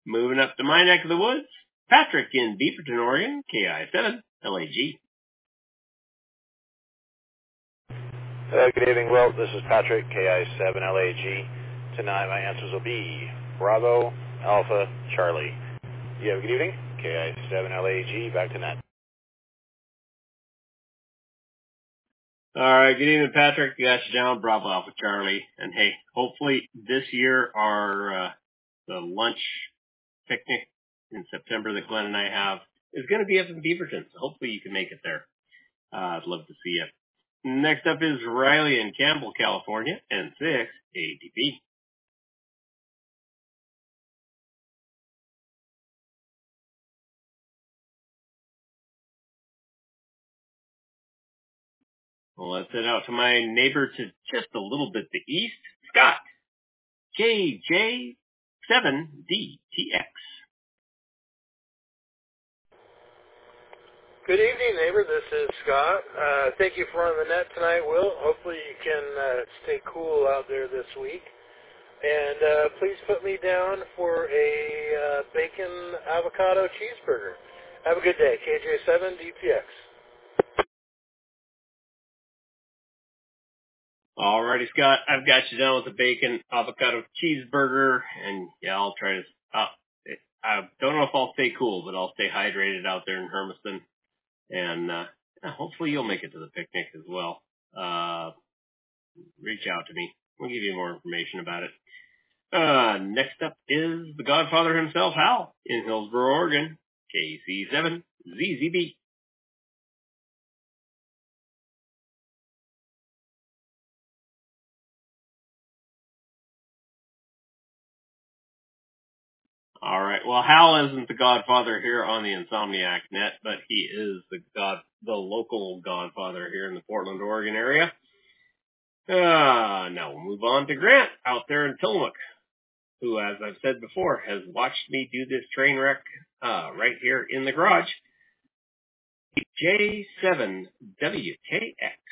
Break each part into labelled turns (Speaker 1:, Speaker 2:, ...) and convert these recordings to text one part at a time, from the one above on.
Speaker 1: Moving up to my neck of the woods, Patrick in Beaverton, Oregon, KI7 LAG.
Speaker 2: Good evening, Wilt. This is Patrick, KI7 LAG. Tonight my answers will be Bravo, Alpha, Charlie. You have a good evening. KI7 LAG, back to net.
Speaker 1: All right, good evening, Patrick. Got you down, Bravo, Alpha, Charlie. And hey, hopefully this year our the lunch picnic in September that Glenn and I have is going to be up in Beaverton. So hopefully you can make it there. I'd love to see you. Next up is Riley in Campbell, California, N6 ADP. Well, let's head out to my neighbor to just a little bit to the east, Scott, JJ7DTX.
Speaker 3: Good evening, neighbor. This is Scott. Thank you for running the net tonight, Will. Hopefully you can stay cool out there this week. And please put me down for a bacon avocado cheeseburger. Have a good day. KJ7DTX.
Speaker 1: Alrighty, Scott. I've got you down with the bacon avocado cheeseburger, and yeah, I'll try to. I don't know if I'll stay cool, but I'll stay hydrated out there in Hermiston, and hopefully you'll make it to the picnic as well. Reach out to me. We'll give you more information about it. Next up is the Godfather himself, Hal, in Hillsboro, Oregon, KC7ZZB. All right. Well, Hal isn't the Godfather here on the Insomniac Net, but he is the local Godfather here in the Portland, Oregon area. Now we'll move on to Grant out there in Tillamook, who, as I've said before, has watched me do this train wreck right here in the garage. J7WKX.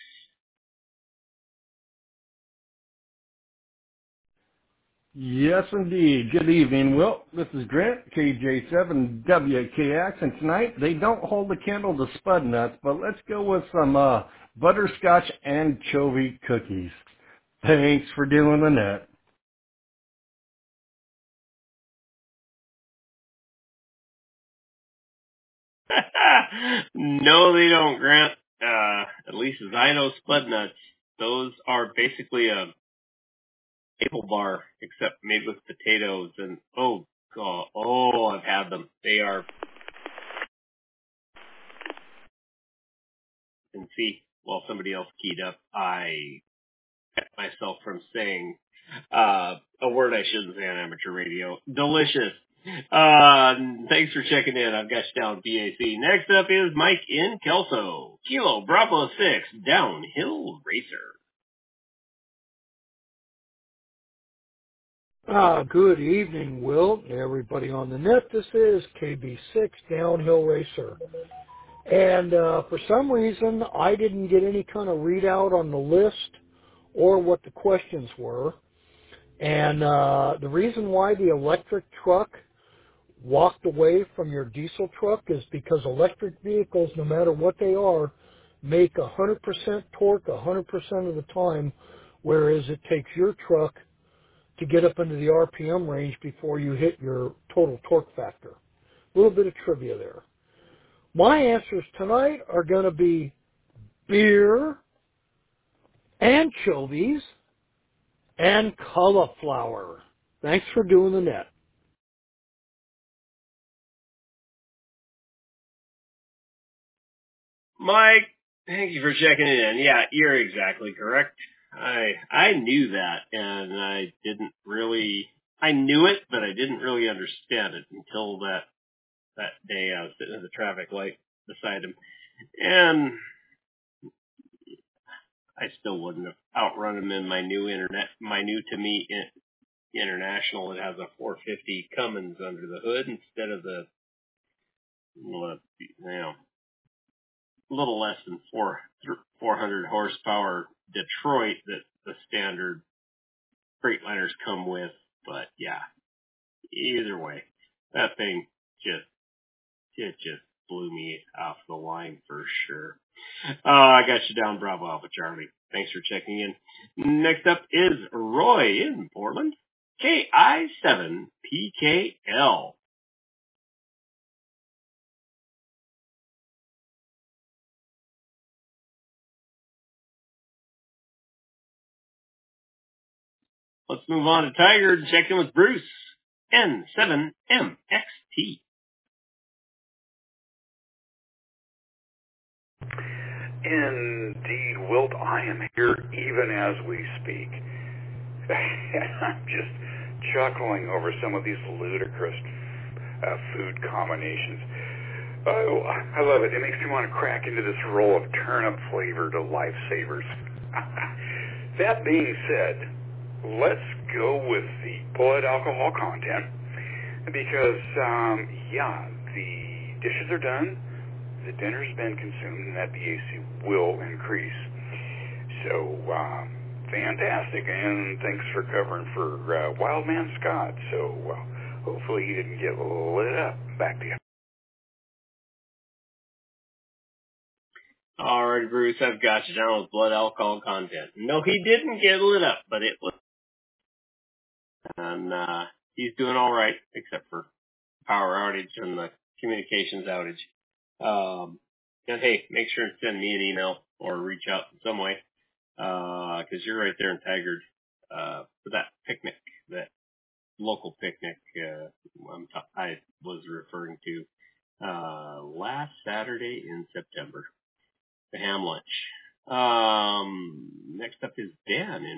Speaker 4: Yes, indeed. Good evening, Wilt. This is Grant, KJ7WKX, and tonight they don't hold a candle to Spud Nuts, but let's go with some butterscotch anchovy cookies. Thanks for doing the net.
Speaker 1: No, they don't, Grant. At least as I know, Spud Nuts, those are basically a maple bar, except made with potatoes, and oh god, I've had them. They are, and see, while somebody else keyed up, I kept myself from saying a word I shouldn't say on amateur radio. Delicious. Thanks for checking in. I've got you down BAC. Next up is Mike in Kelso. Kilo Bravo 6, Downhill Racer.
Speaker 5: Good evening, Will, everybody on the net. This is KB6 Downhill Racer. And for some reason, I didn't get any kind of readout on the list or what the questions were. And the reason why the electric truck walked away from your diesel truck is because electric vehicles, no matter what they are, make 100% torque 100% of the time, whereas it takes your truck to get up into the RPM range before you hit your total torque factor. A little bit of trivia there. My answers tonight are going to be beer, anchovies, and cauliflower. Thanks for doing the net.
Speaker 1: Mike, thank you for checking in. Yeah, you're exactly correct. I knew that, and I knew it, but I didn't really understand it until that day I was sitting at the traffic light beside him. And I still wouldn't have outrun him in my new to me International. It has a 450 Cummins under the hood instead of the, little less than 400 horsepower Detroit that the standard Freightliners come with. But yeah, either way. That thing it just blew me off the line for sure. I got you down, Bravo Alpha Charlie. Thanks for checking in. Next up is Roy in Portland. KI7PKL. Let's move on to Tiger and check in with Bruce. N7MXT.
Speaker 6: Indeed, Wilt, I am here even as we speak. I'm just chuckling over some of these ludicrous food combinations. Oh, I love it. It makes me want to crack into this roll of turnip-flavored lifesavers. That being said, let's go with the blood alcohol content because, the dishes are done, the dinner's been consumed, and that BAC will increase. So, fantastic, and thanks for covering for Wildman Scott. So, hopefully he didn't get lit up. Back to you.
Speaker 1: All right, Bruce, I've got you down with blood alcohol content. No, he didn't get lit up, but it was. And he's doing all right, except for power outage and the communications outage. And hey, make sure and send me an email or reach out in some way, because you're right there in Tigard.